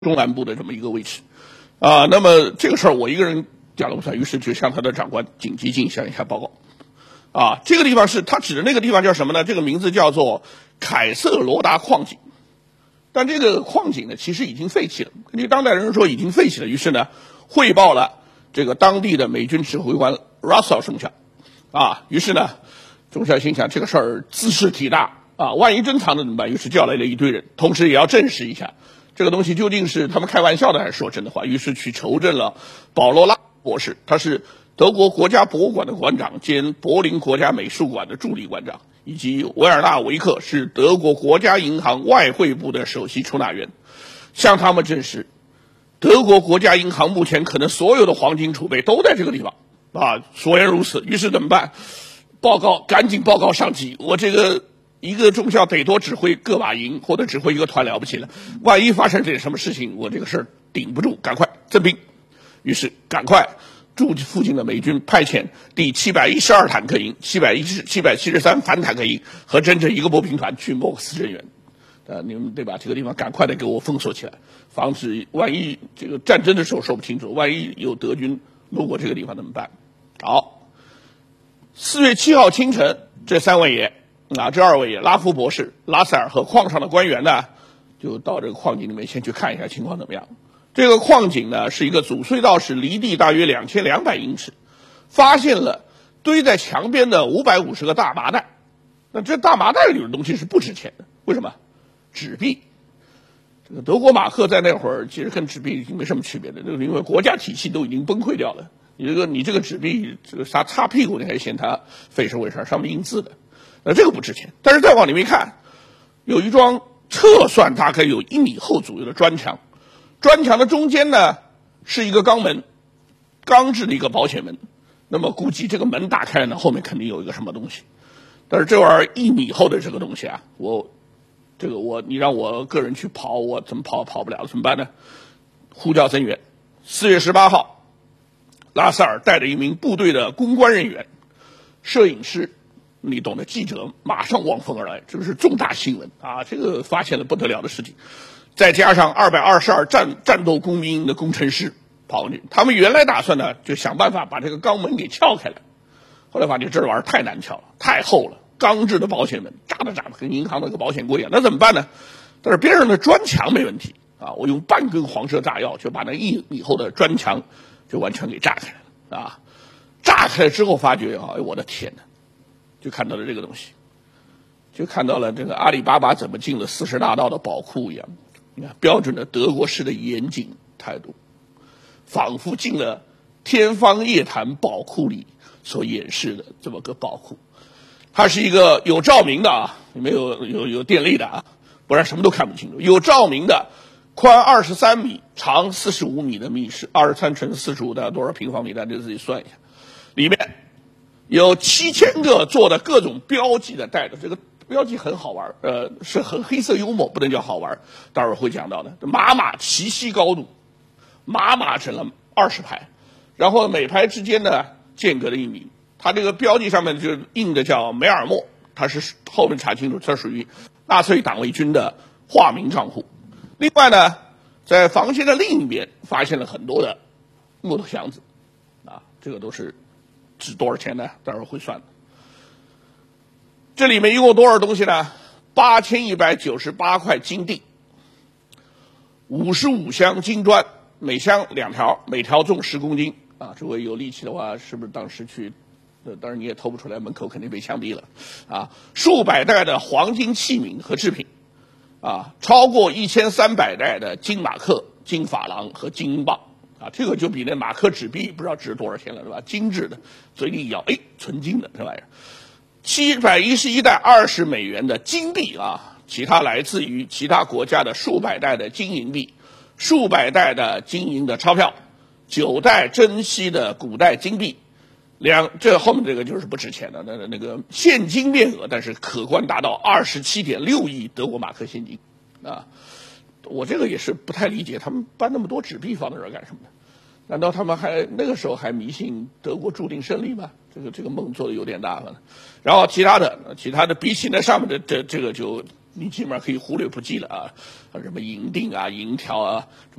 中南部的这么一个位置，那么这个事儿我一个人讲了不算，于是就向他的长官紧急进行一下报告。这个地方是他指的那个地方叫什么呢？这个名字叫做凯瑟罗达矿井，但这个矿井呢其实已经废弃了，根据当代人说已经废弃了，于是呢汇报了这个当地的美军指挥官 Russell 中校，于是呢中校心想这个事儿兹事体大万一真藏着怎么办？于是叫来了一堆人，同时也要证实一下这个东西究竟是他们开玩笑的还是说真的话，于是去求证了保罗拉博士，他是德国国家博物馆的馆长兼柏林国家美术馆的助理馆长，以及维尔纳维克是德国国家银行外汇部的首席出纳员，向他们证实德国国家银行目前可能所有的黄金储备都在这个地方所言如此。于是怎么办？赶紧报告上级，我这个一个中校得多指挥个把营或者指挥一个团了不起了，万一发生点什么事情，我这个事儿顶不住，赶快增兵。于是赶快驻附近的美军派遣第712坦克营、773反坦克营和整整一个步兵团去莫克斯增援。你们对吧？这个地方赶快的给我封锁起来，防止万一这个战争的时候说不清楚，万一有德军路过这个地方怎么办？好，4月7号清晨，这2位爷拉夫博士、拉塞尔和矿上的官员呢，就到这个矿井里面先去看一下情况怎么样。这个矿井呢是一个主隧道，是离地大约2200英尺，发现了堆在墙边的550个大麻袋。那这大麻袋里的东西是不值钱的，为什么？纸币。这个德国马克在那会儿其实跟纸币已经没什么区别的，因为国家体系都已经崩溃掉了。你这个纸币，这个擦屁股你还嫌它费事为事，上面印字的，那这个不值钱。但是再往里面看，有一桩测算大概有1米厚左右的砖墙，砖墙的中间呢是一个钢门，钢制的一个保险门。那么估计这个门打开呢，后面肯定有一个什么东西。但是这玩意儿1米厚的这个东西你让我个人去刨，我怎么刨不了，怎么办呢？呼叫增援。4月18号，拉塞尔带着一名部队的公关人员、摄影师，你懂的，记者马上望风而来，这个是重大新闻这个发现了不得了的事情。再加上222战斗工兵营的工程师跑进去，他们原来打算呢就想办法把这个钢门给撬开来，后来发现这玩意儿太难撬了，太厚了，钢制的保险门扎的跟银行那个保险柜一样，那怎么办呢？但是边上的砖墙没问题我用半根黄色炸药就把那1米厚的砖墙就完全给炸开了炸开了之后发觉我的天哪，就看到了这个东西，就看到了这个阿里巴巴怎么进了40大盗的宝库一样，你看标准的德国式的严谨态度，仿佛进了天方夜谭宝库里所演示的这么个宝库。它是一个有照明的里面有电力的不然什么都看不清楚。有照明的，宽23米，长45米的密室，23乘45大概多少平方米？大家自己算一下。里面有7000个做的各种标记的袋子，这个标记很好玩，是很黑色幽默，不能叫好玩，待会儿会讲到的。马齐膝高度，马整了20排，然后每排之间呢间隔了1米。它这个标记上面就印的叫梅尔默，它是后面查清楚，它属于纳粹党卫军的化名账户。另外呢，在房间的另一边发现了很多的木头箱子这个都是值多少钱呢？待会儿会算的。这里面一共多少东西呢？8198块金锭，55箱金砖，每箱2条，每条重10公斤诸位有力气的话，是不是当时去？当然你也偷不出来，门口肯定被枪毙了数百袋的黄金器皿和制品超过1300袋的金马克、金法郎和金英镑这个就比那马克纸币不知道值多少钱了，是吧？精致的，嘴里一咬，纯金的这玩意儿。711袋20美元的金币其他来自于其他国家的数百袋的金银币，数百袋的金银的钞票，9袋珍稀的古代金币。这后面这个就是不值钱的，那个现金面额，但是可观达到27.6亿德国马克现金我这个也是不太理解，他们搬那么多纸币放在这儿干什么呢？难道他们那个时候还迷信德国注定胜利吗？这个梦做的有点大了。然后其他的比起那上面的这个就你基本上可以忽略不计了啊，什么银锭啊、银条啊。